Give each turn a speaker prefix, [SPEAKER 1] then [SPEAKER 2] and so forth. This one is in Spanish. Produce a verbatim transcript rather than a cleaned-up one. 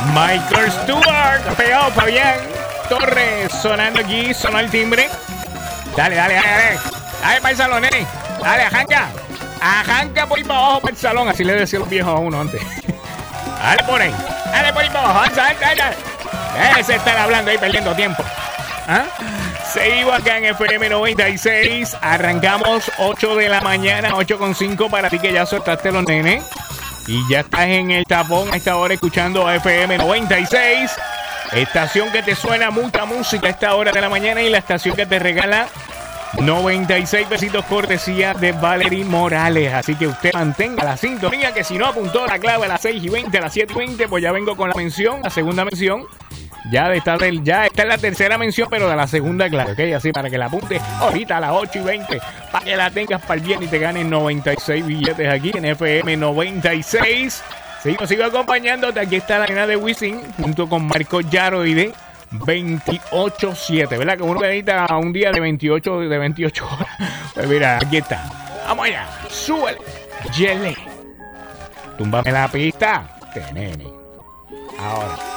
[SPEAKER 1] Michael Stewart, pegado Fabián Torres, sonando aquí, sonó el timbre. Dale, dale, dale, dale. Dale para el salón, nene. Dale, arranca. Arranca por ahí para abajo para el salón. Así le decía los viejos a uno antes. Dale por ahí. Dale por ahí para abajo. Dale, dale, dale. Déjese estar hablando ahí perdiendo tiempo. ¿Ah? Seguimos acá en F M noventa y seis. Arrancamos ocho de la mañana, ocho con cinco para ti que ya soltaste los nenes. Y ya estás en el tapón a esta hora escuchando a F M noventa y seis. Estación que te suena mucha música a esta hora de la mañana y la estación que te regala noventa y seis besitos cortesía de Valerie Morales. Así que usted mantenga la sintonía, que si no apuntó la clave a las seis y veinte, a las siete y veinte, pues ya vengo con la mención, la segunda mención. Ya de esta, del, ya está en la tercera mención, pero de la segunda clave, ¿ok? Así para que la apunte ahorita a las ocho y veinte, para que la tengas para el bien y te ganes noventa y seis billetes aquí en F M noventa y seis. Sigo, sigo acompañándote. Aquí está la nena de Wisin junto con Marco Yaroide. veintiocho siete, ¿verdad? Que uno que necesita un día de veintiocho, de veintiocho horas. Pues mira, aquí está. Vamos allá. Súbele. Yele. Túmbame la pista. Tenene. Ahora.